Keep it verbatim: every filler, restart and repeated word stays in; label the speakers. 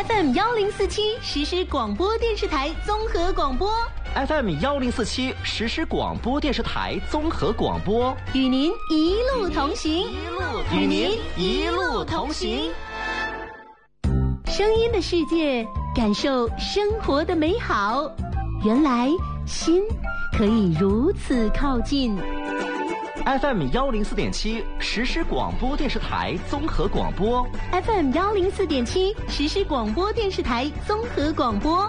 Speaker 1: F M 幺零四七实时广播电视台综合广播
Speaker 2: ，F M 幺零四七实时广播电视台综合广播，
Speaker 1: 与您一路同行，
Speaker 2: 与您一路同行。
Speaker 1: 声音的世界，感受生活的美好。原来心可以如此靠近。
Speaker 2: F M 幺零四点七实时广播电视台综合广播
Speaker 1: ，F M 幺零四点七实时广播电视台综合广播。